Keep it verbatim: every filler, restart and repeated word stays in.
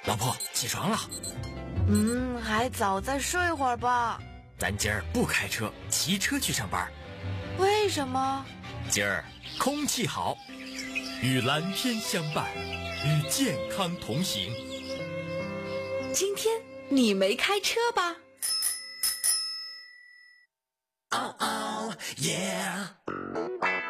老婆，起床了。 嗯，还早，再睡会儿吧。 咱今儿不开车，骑车去上班。 为什么？ 今儿空气好，与蓝天相伴，与健康同行。 今天你没开车吧？ 哦哦耶！